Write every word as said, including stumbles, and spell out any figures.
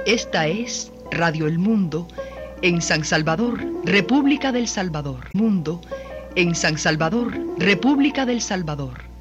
Esta es Radio El Mundo en San Salvador, República del Salvador. Mundo en San Salvador, República del Salvador.